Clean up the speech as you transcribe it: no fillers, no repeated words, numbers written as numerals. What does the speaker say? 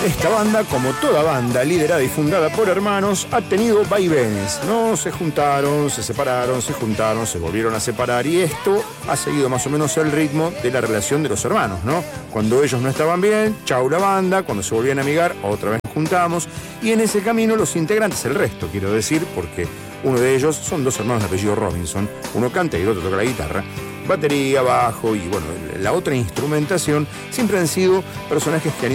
Esta banda, como toda banda liderada y fundada por hermanos, ha tenido vaivenes, ¿no? Se juntaron, se separaron, se juntaron, se volvieron a separar, y esto ha seguido más o menos el ritmo de la relación de los hermanos, ¿no? Cuando ellos no estaban bien, chau la banda; cuando se volvían a amigar, otra vez juntamos, y en ese camino los integrantes, el resto, quiero decir, porque uno de ellos son dos hermanos de apellido Robinson, uno canta y el otro toca la guitarra, batería, bajo y bueno, la otra instrumentación, siempre han sido personajes que han